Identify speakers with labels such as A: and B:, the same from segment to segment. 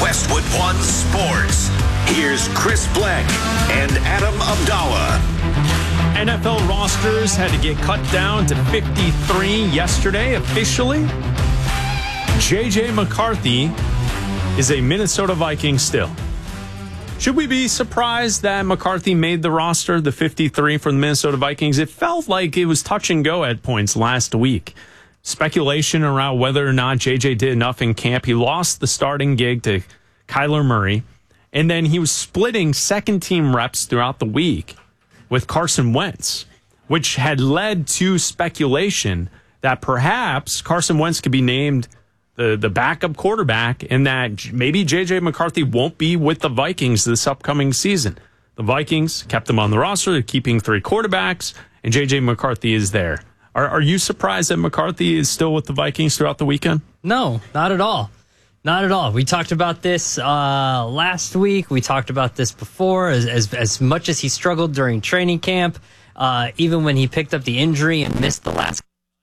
A: Westwood One Sports. Here's Chris Black and Adam Abdallah.
B: NFL rosters had to get cut down to 53 yesterday officially. J.J. McCarthy is a Minnesota Viking still. Should we be surprised that McCarthy made the roster, the 53 for the Minnesota Vikings? It felt like it was touch and go at points last week. Speculation around whether or not J.J. did enough in camp. He lost the starting gig to Kyler Murray, and then he was splitting second-team reps throughout the week with Carson Wentz, which had led to speculation that perhaps Carson Wentz could be named the backup quarterback and that maybe J.J. McCarthy won't be with the Vikings this upcoming season. The Vikings kept him on the roster. They're keeping 3 quarterbacks, and J.J. McCarthy is there. Are you surprised that McCarthy is still with the Vikings throughout the weekend?
C: No, not at all. Not at all. We talked about this last week. We talked about this before. As much as he struggled during training camp, even when he picked up the injury and missed the last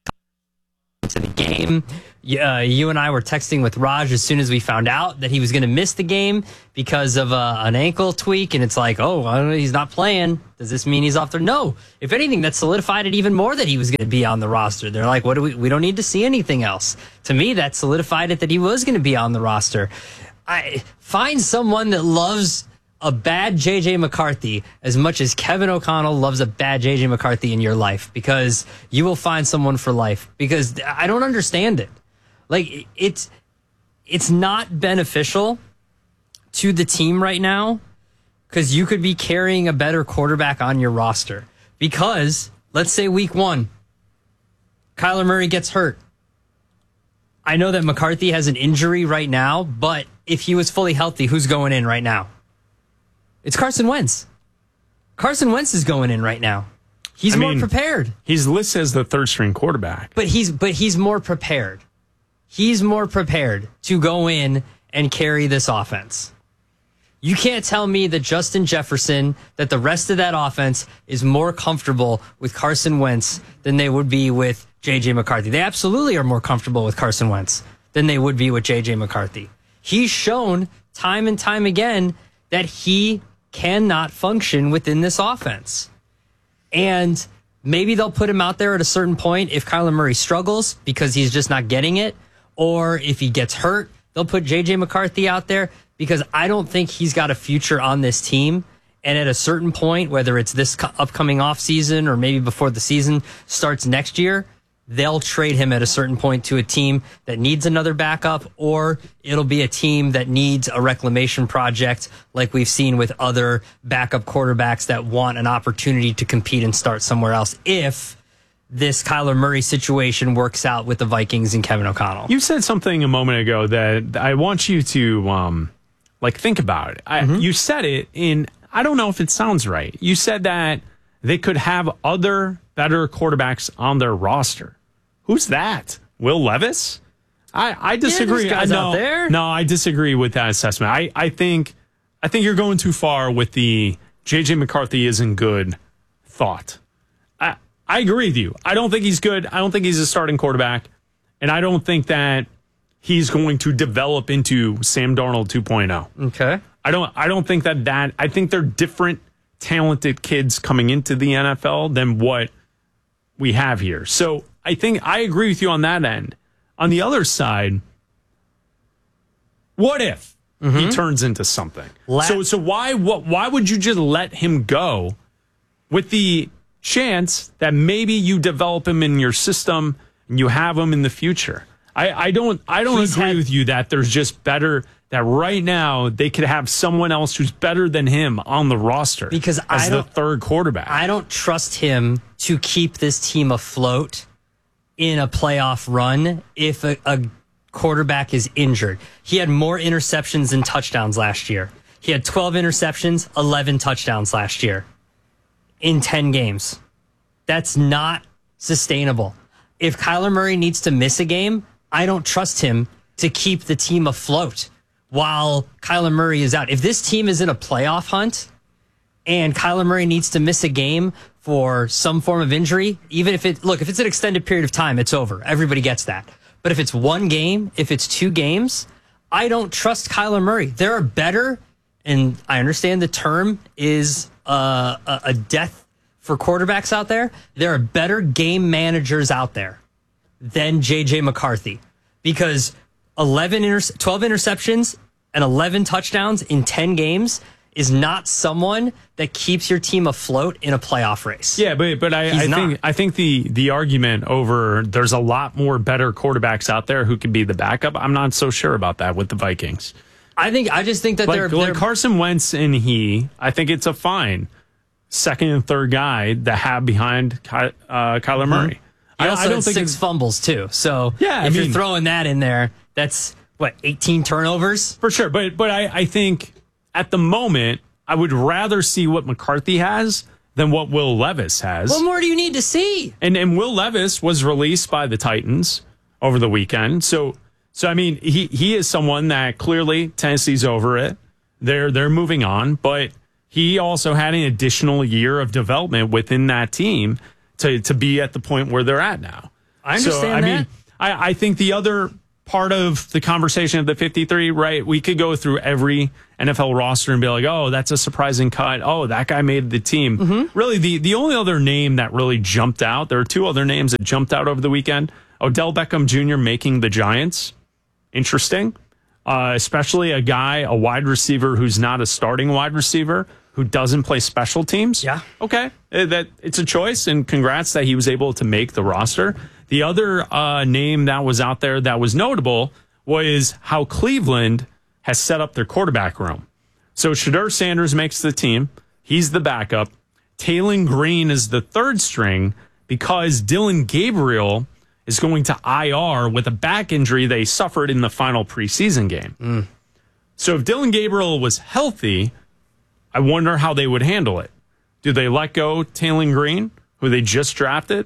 C: to the game. You and I were texting with Raj as soon as we found out that he was going to miss the game because of an ankle tweak, and it's like, oh, he's not playing. Does this mean he's off there? No. If anything, that solidified it even more that he was going to be on the roster. They're like, we don't need to see anything else. To me, that solidified it that he was going to be on the roster. Find someone that loves a bad J.J. McCarthy as much as Kevin O'Connell loves a bad J.J. McCarthy in your life, because you will find someone for life, because I don't understand it. Like, it's not beneficial to the team right now, because you could be carrying a better quarterback on your roster. Because, let's say week 1, Kyler Murray gets hurt. I know that McCarthy has an injury right now, but if he was fully healthy, who's going in right now? It's Carson Wentz. Carson Wentz is going in right now. He's more prepared.
B: He's listed as the third-string quarterback.
C: But he's more prepared. He's more prepared to go in and carry this offense. You can't tell me that Justin Jefferson, that the rest of that offense is more comfortable with Carson Wentz than they would be with J.J. McCarthy. They absolutely are more comfortable with Carson Wentz than they would be with J.J. McCarthy. He's shown time and time again that he cannot function within this offense. And maybe they'll put him out there at a certain point if Kyler Murray struggles because he's just not getting it. Or if he gets hurt, they'll put J.J. McCarthy out there, because I don't think he's got a future on this team. And at a certain point, whether it's this upcoming offseason or maybe before the season starts next year, they'll trade him at a certain point to a team that needs another backup, or it'll be a team that needs a reclamation project like we've seen with other backup quarterbacks that want an opportunity to compete and start somewhere else if this Kyler Murray situation works out with the Vikings and Kevin O'Connell.
B: You said something a moment ago that I want you to think about it. You said it in, I don't know if it sounds right. You said that they could have other better quarterbacks on their roster. Who's that? Will Levis? I disagree.
C: Yeah, out there.
B: No, I disagree with that assessment. I think you're going too far with the J.J. McCarthy isn't good thought. I agree with you. I don't think he's good. I don't think he's a starting quarterback. And I don't think that he's going to develop into Sam Darnold 2.0.
C: Okay.
B: I don't think that I think they're different talented kids coming into the NFL than what we have here. So I think I agree with you on that end. On the other side, what if he turns into something? So why would you just let him go with the chance that maybe you develop him in your system and you have him in the future? I don't agree with you that there's just better, that right now they could have someone else who's better than him on the roster
C: because
B: as the third quarterback.
C: I don't trust him to keep this team afloat in a playoff run if a quarterback is injured. He had more interceptions than touchdowns last year. He had 12 interceptions, 11 touchdowns last year in 10 games. That's not sustainable. If Kyler Murray needs to miss a game, I don't trust him to keep the team afloat while Kyler Murray is out. If this team is in a playoff hunt and Kyler Murray needs to miss a game for some form of injury, even if it's an extended period of time, it's over. Everybody gets that. But if it's one game, if it's two games, I don't trust Kyler Murray. There are better, and I understand the term is a death for quarterbacks out there. There are better game managers out there than J.J. McCarthy, because 12 interceptions and 11 touchdowns in 10 games is not someone that keeps your team afloat in a playoff race.
B: Yeah, but I think the argument over there's a lot more better quarterbacks out there who could be the backup, I'm not so sure about that with the Vikings.
C: I just think that they're
B: Carson Wentz and I think it's a fine second and third guy to have behind Kyler Murray.
C: He also had 6 fumbles too. So
B: yeah,
C: if you're throwing that in there, that's 18 turnovers?
B: For sure. But I think at the moment, I would rather see what McCarthy has than what Will Levis has.
C: What more do you need to see?
B: And Will Levis was released by the Titans over the weekend. So I mean, he is someone that clearly Tennessee's over it. They're moving on, but he also had an additional year of development within that team to be at the point where they're at now.
C: I understand that.
B: Mean, I think the other part of the conversation of the 53, right? We could go through every NFL roster and be like, oh, that's a surprising cut. Oh, that guy made the team. Mm-hmm. Really, the only other name that really jumped out, there are 2 other names that jumped out over the weekend. Odell Beckham Jr. making the Giants. Interesting. Especially a wide receiver who's not a starting wide receiver, who doesn't play special teams.
C: Yeah.
B: Okay. That it's a choice, and congrats that he was able to make the roster. The other name that was out there that was notable was how Cleveland has set up their quarterback room. So Shedeur Sanders makes the team. He's the backup. Taylon Green is the third string because Dillon Gabriel is going to IR with a back injury they suffered in the final preseason game. So if Dillon Gabriel was healthy, I wonder how they would handle it. Do they let go Taylon Green, who they just drafted?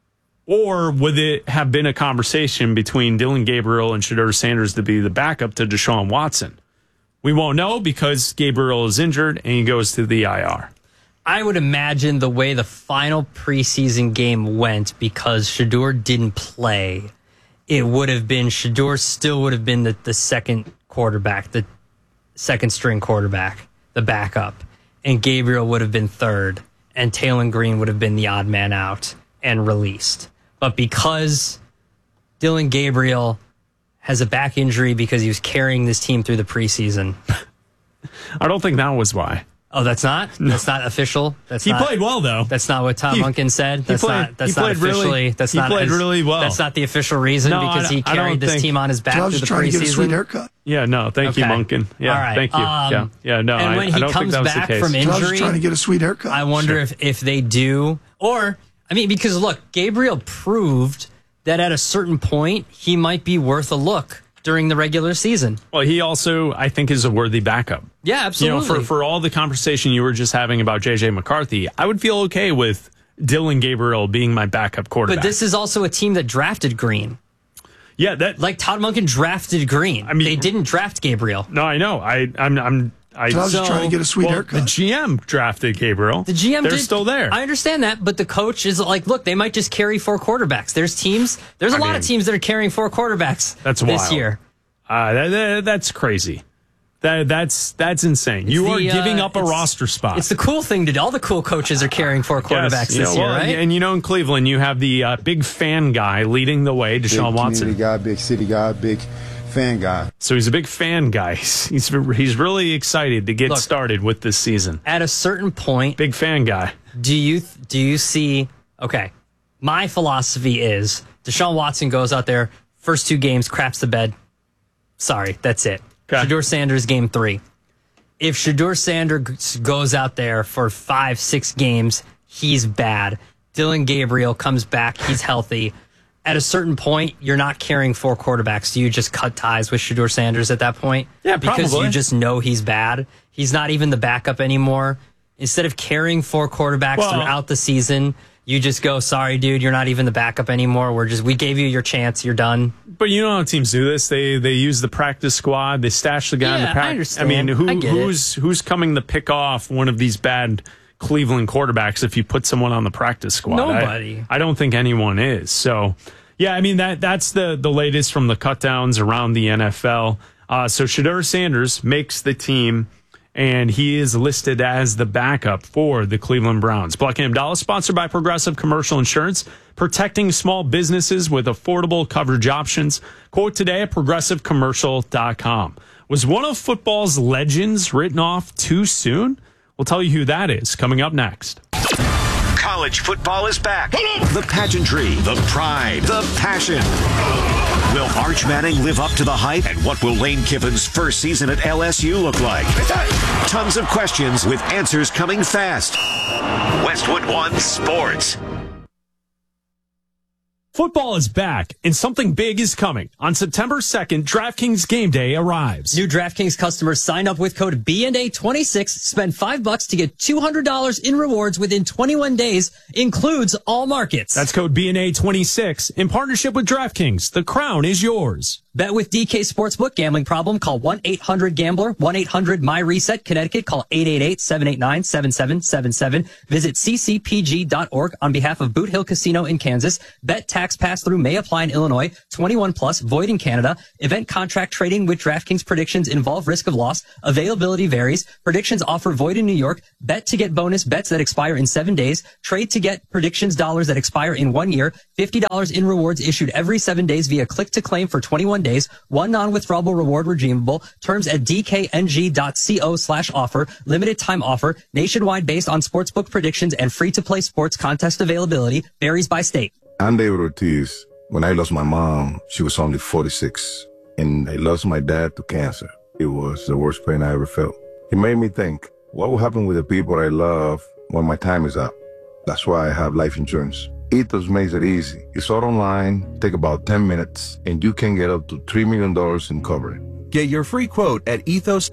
B: Or would it have been a conversation between Dillon Gabriel and Shedeur Sanders to be the backup to Deshaun Watson? We won't know because Gabriel is injured and he goes to the IR.
C: I would imagine the way the final preseason game went, because Shedeur didn't play, it would have been Shedeur still would have been the second quarterback, the second string quarterback, the backup, and Gabriel would have been third, and Taylon Green would have been the odd man out and released. But because Dillon Gabriel has a back injury because he was carrying this team through the preseason.
B: I don't think that was why.
C: Oh, that's not? No. That's not official?
B: He played well, though.
C: That's not what Tom Monken said? That's not officially. He
B: played really well.
C: That's not the official reason because he carried this team on his back through the preseason. I was just trying to get a sweet
D: haircut.
B: Yeah, no, thank you, Monken. Yeah,
C: all right.
B: Thank you. No,
C: and when
B: I don't
C: comes
B: think that was
C: back
B: the case.
C: from injury,
D: I was just trying to get a sweet haircut.
C: I wonder if they do, or, I mean, because look, Gabriel proved that at a certain point, he might be worth a look during the regular season.
B: Well, he also, I think, is a worthy backup.
C: Yeah, absolutely.
B: You know, for all the conversation you were just having about J.J. McCarthy, I would feel okay with Dillon Gabriel being my backup quarterback.
C: But this is also a team that drafted Green.
B: Yeah, that
C: like Todd Monken drafted Green. I mean, they didn't draft Gabriel.
B: No, I know. I
D: was just trying to get a sweet haircut.
B: The GM drafted Gabriel.
C: The GM
B: They're still there.
C: I understand that, but the coach is like, look, they might just carry 4 quarterbacks. There's a lot of teams that are carrying 4 quarterbacks this year.
B: That's crazy. That's insane. You are giving up a roster spot.
C: It's the cool thing to do. All the cool coaches are carrying 4 quarterbacks this year, right?
B: And in Cleveland, you have the big fan guy leading the way, Deshaun Watson.
E: Big community guy, big city guy, big fan guy.
B: So he's a big fan guy. He's really excited to get started with this season.
C: At a certain point,
B: big fan guy.
C: Do you see? Okay, my philosophy is Deshaun Watson goes out there, first 2 games, craps the bed. Sorry, that's it. Okay. Shedeur Sanders, game 3. If Shedeur Sanders goes out there for 5-6 games, he's bad. Dillon Gabriel comes back, he's healthy. At a certain point, you're not carrying 4 quarterbacks. Do you just cut ties with Shedeur Sanders at that point?
B: Yeah, probably.
C: Because you just know he's bad. He's not even the backup anymore. Instead of carrying 4 quarterbacks throughout the season, you just go, sorry, dude, you're not even the backup anymore. We gave you your chance. You're done.
B: But you know how teams do this? They use the practice squad. They stash the guy in the practice.
C: I understand.
B: I mean, who's coming to pick off one of these bad Cleveland quarterbacks if you put someone on the practice squad?
C: Nobody.
B: I don't think anyone is. So, yeah, I mean, that's the latest from the cutdowns around the NFL. So Shedeur Sanders makes the team, and he is listed as the backup for the Cleveland Browns. Black and Abdallah, sponsored by Progressive Commercial Insurance, protecting small businesses with affordable coverage options. Quote today at progressivecommercial.com. Was one of football's legends written off too soon? We'll tell you who that is coming up next.
A: College football is back. The pageantry, the pride, the passion. Will Arch Manning live up to the hype? And what will Lane Kiffin's first season at LSU look like? Tons of questions with answers coming fast. Westwood One Sports.
B: Football is back, and something big is coming. On September 2nd, DraftKings Game Day arrives.
C: New DraftKings customers sign up with code BNA26, spend $5 to get $200 in rewards within 21 days, includes all markets.
B: That's code BNA26 in partnership with DraftKings. The crown is yours.
C: Bet with DK Sportsbook. Gambling problem? Call 1-800-GAMBLER. 1-800-MyReset. Connecticut. Call 888-789-7777. Visit ccpg.org on behalf of Boot Hill Casino in Kansas. Bet tax pass-through may apply in Illinois. 21 plus. Void in Canada. Event contract trading with DraftKings predictions involve risk of loss. Availability varies. Predictions offer void in New York. Bet to get bonus bets that expire in 7 days. Trade to get predictions dollars that expire in 1 year. $50 in rewards issued every 7 days via click to claim for 21 days. One non-withdrawable reward redeemable. Terms at dkng.co/offer. Limited time offer. Nationwide based on sportsbook predictions and free-to-play sports contest availability. Varies by state.
E: I'm David Ortiz. When I lost my mom, she was only 46. And I lost my dad to cancer. It was the worst pain I ever felt. It made me think, what will happen with the people I love when my time is up? That's why I have life insurance. Ethos makes it easy. It's all online, take about 10 minutes, and you can get up to $3 million in coverage.
F: Get your free quote at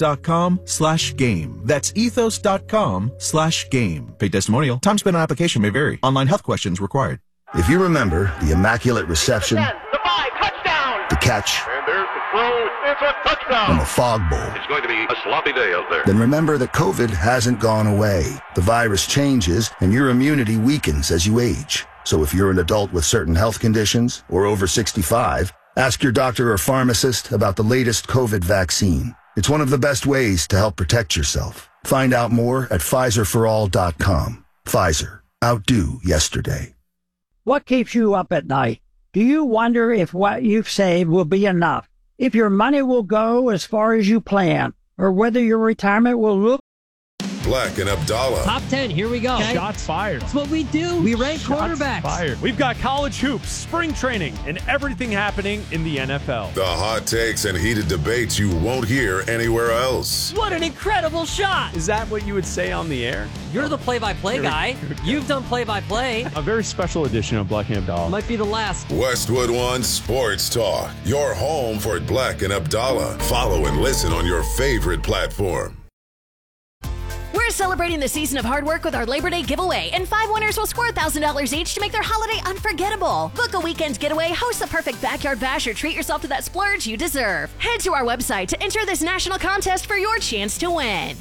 F: ethos.com/game. That's ethos.com/game. Paid testimonial. Time spent on application may vary. Online health questions required.
G: If you remember the immaculate reception,
H: the 5, touchdown,
G: the catch,
H: and there's the throw, it's a touchdown,
G: and the fog bowl,
H: it's going to be a sloppy day out there.
G: Then remember that COVID hasn't gone away. The virus changes, and your immunity weakens as you age. So if you're an adult with certain health conditions or over 65, ask your doctor or pharmacist about the latest COVID vaccine. It's one of the best ways to help protect yourself. Find out more at PfizerForAll.com. Pfizer. Outdo yesterday.
I: What keeps you up at night? Do you wonder if what you've saved will be enough? If your money will go as far as you plan? Or whether your retirement will look?
J: Black and Abdallah.
C: Top 10, here we go.
B: Okay. Shots fired.
C: That's what we do. We rank quarterbacks.
B: Fired. We've got college hoops, spring training, and everything happening in the NFL.
J: The hot takes and heated debates you won't hear anywhere else.
C: What an incredible shot.
B: Is that what you would say on the air?
C: You're the play-by-play guy. You've done play-by-play.
B: A very special edition of Black and Abdallah.
C: Might be the last.
J: Westwood One Sports Talk. Your home for Black and Abdallah. Follow and listen on your favorite platform.
K: We're celebrating the season of hard work with our Labor Day giveaway, and 5 winners will score $1,000 each to make their holiday unforgettable. Book a weekend getaway, host the perfect backyard bash, or treat yourself to that splurge you deserve. Head to our website to enter this national contest for your chance to win.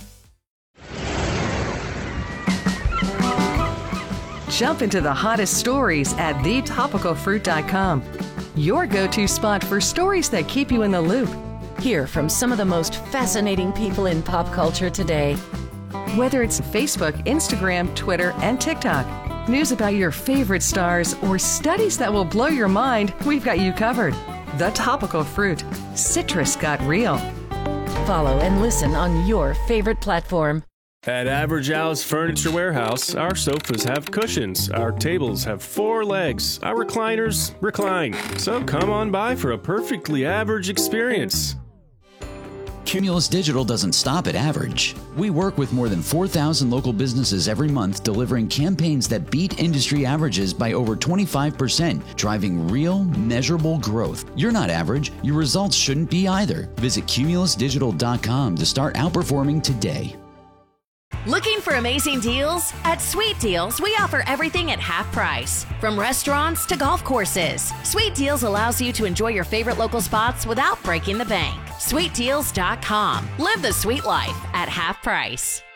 L: Jump into the hottest stories at thetopicalfruit.com. Your go-to spot for stories that keep you in the loop.
K: Hear from some of the most fascinating people in pop culture today.
L: Whether it's Facebook, Instagram, Twitter, and TikTok, news about your favorite stars, or studies that will blow your mind, we've got you covered. The Topical Fruit. Citrus got real.
K: Follow and listen on your favorite platform.
M: At Average Al's Furniture Warehouse, our sofas have cushions, our tables have 4 legs, our recliners recline. So come on by for a perfectly average experience.
N: Cumulus Digital doesn't stop at average. We work with more than 4,000 local businesses every month, delivering campaigns that beat industry averages by over 25%, driving real, measurable growth. You're not average. Your results shouldn't be either. Visit cumulusdigital.com to start outperforming today.
K: Looking for amazing deals? At Sweet Deals, we offer everything at half price. From restaurants to golf courses, Sweet Deals allows you to enjoy your favorite local spots without breaking the bank. SweetDeals.com. Live the sweet life at half price.